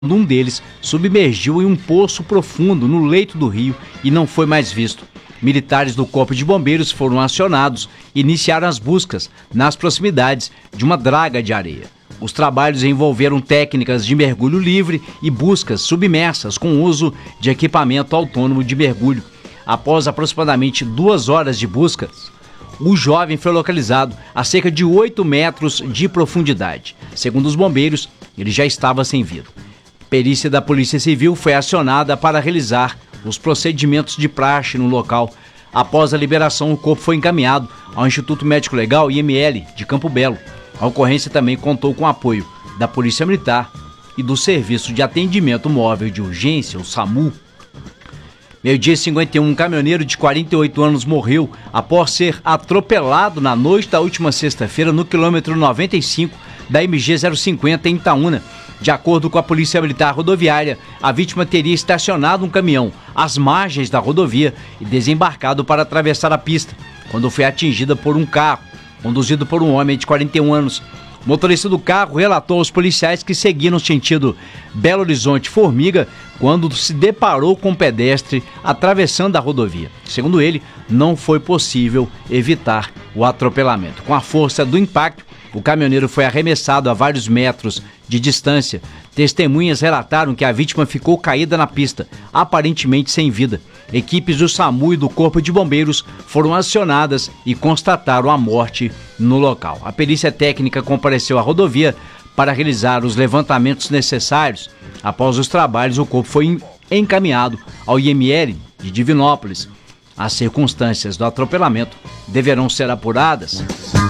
Um deles submergiu em um poço profundo no leito do rio e não foi mais visto. Militares do Corpo de Bombeiros foram acionados e iniciaram as buscas nas proximidades de uma draga de areia. Os trabalhos envolveram técnicas de mergulho livre e buscas submersas com uso de equipamento autônomo de mergulho. Após aproximadamente 2 horas de buscas, o jovem foi localizado a cerca de 8 metros de profundidade. Segundo os bombeiros, ele já estava sem vida. Perícia da Polícia Civil foi acionada para realizar os procedimentos de praxe no local. Após a liberação, o corpo foi encaminhado ao Instituto Médico Legal IML de Campo Belo. A ocorrência também contou com o apoio da Polícia Militar e do Serviço de Atendimento Móvel de Urgência, o SAMU. 12h51, um caminhoneiro de 48 anos morreu após ser atropelado na noite da última sexta-feira no quilômetro 95 da MG 050 em Itaúna. De acordo com a Polícia Militar Rodoviária, a vítima teria estacionado um caminhão às margens da rodovia e desembarcado para atravessar a pista, quando foi atingida por um carro, conduzido por um homem de 41 anos. O motorista do carro relatou aos policiais que seguia no sentido Belo Horizonte-Formiga quando se deparou com um pedestre atravessando a rodovia. Segundo ele, não foi possível evitar o atropelamento. Com a força do impacto, o caminhoneiro foi arremessado a vários metros de distância. Testemunhas relataram que a vítima ficou caída na pista, aparentemente sem vida. Equipes do SAMU e do Corpo de Bombeiros foram acionadas e constataram a morte no local. A perícia técnica compareceu à rodovia para realizar os levantamentos necessários. Após os trabalhos, o corpo foi encaminhado ao IML de Divinópolis. As circunstâncias do atropelamento deverão ser apuradas.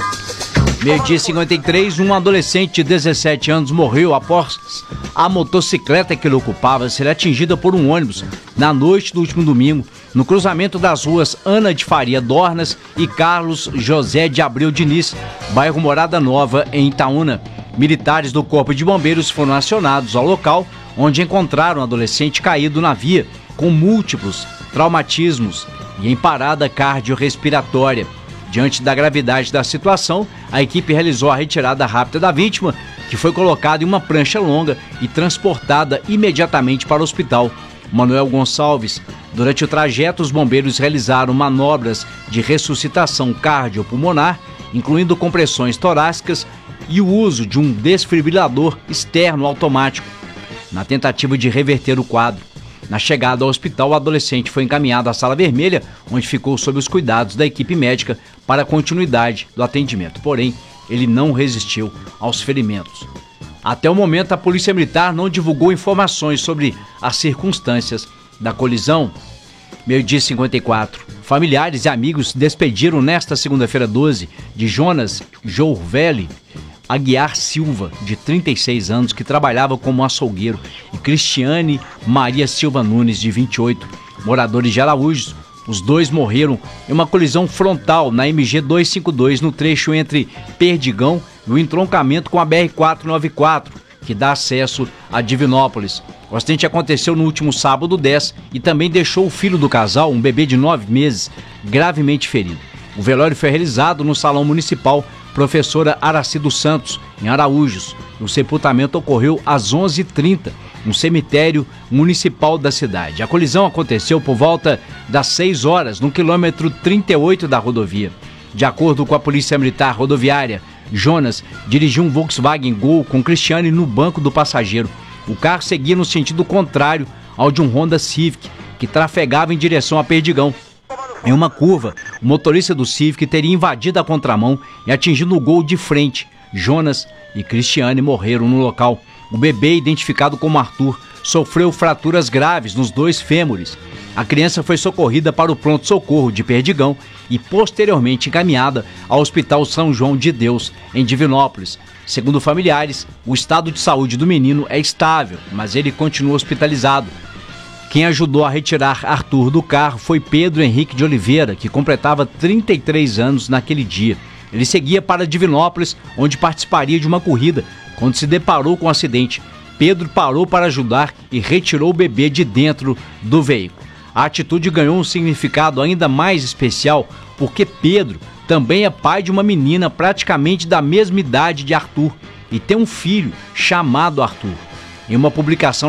12h53, um adolescente de 17 anos morreu após a motocicleta que ele ocupava ser atingida por um ônibus na noite do último domingo, no cruzamento das ruas Ana de Faria Dornas e Carlos José de Abreu Diniz, bairro Morada Nova, em Itaúna. Militares do Corpo de Bombeiros foram acionados ao local, onde encontraram o adolescente caído na via, com múltiplos traumatismos e em parada cardiorrespiratória. Diante da gravidade da situação, a equipe realizou a retirada rápida da vítima, que foi colocada em uma prancha longa e transportada imediatamente para o hospital Manuel Gonçalves. Durante o trajeto, os bombeiros realizaram manobras de ressuscitação cardiopulmonar, incluindo compressões torácicas e o uso de um desfibrilador externo automático, na tentativa de reverter o quadro. Na chegada ao hospital, o adolescente foi encaminhado à sala vermelha, onde ficou sob os cuidados da equipe médica para a continuidade do atendimento. Porém, ele não resistiu aos ferimentos. Até o momento, a Polícia Militar não divulgou informações sobre as circunstâncias da colisão. 12h54. Familiares e amigos despediram nesta segunda-feira 12 de Jonas Jourvelli Aguiar Silva, de 36 anos, que trabalhava como açougueiro, e Cristiane Maria Silva Nunes, de 28, moradores de Araújos. Os dois morreram em uma colisão frontal na MG 252, no trecho entre Perdigão e o entroncamento com a BR-494, que dá acesso a Divinópolis. O acidente aconteceu no último sábado 10 e também deixou o filho do casal, um bebê de 9 meses, gravemente ferido. O velório foi realizado no Salão Municipal Professora Araci dos Santos, em Araújos. O sepultamento ocorreu às 11h30, no cemitério municipal da cidade. A colisão aconteceu por volta das 6 horas, no quilômetro 38 da rodovia. De acordo com a Polícia Militar Rodoviária, Jonas dirigiu um Volkswagen Gol com Cristiane no banco do passageiro. O carro seguia no sentido contrário ao de um Honda Civic, que trafegava em direção a Perdigão. Em uma curva, o motorista do Civic teria invadido a contramão e atingido o Gol de frente. Jonas e Cristiane morreram no local. O bebê, identificado como Arthur, sofreu fraturas graves nos 2 fêmures. A criança foi socorrida para o pronto-socorro de Perdigão e posteriormente encaminhada ao Hospital São João de Deus, em Divinópolis. Segundo familiares, o estado de saúde do menino é estável, mas ele continua hospitalizado. Quem ajudou a retirar Arthur do carro foi Pedro Henrique de Oliveira, que completava 33 anos naquele dia. Ele seguia para Divinópolis, onde participaria de uma corrida, quando se deparou com um acidente. Pedro parou para ajudar e retirou o bebê de dentro do veículo. A atitude ganhou um significado ainda mais especial, porque Pedro também é pai de uma menina praticamente da mesma idade de Arthur e tem um filho chamado Arthur. Em uma publicação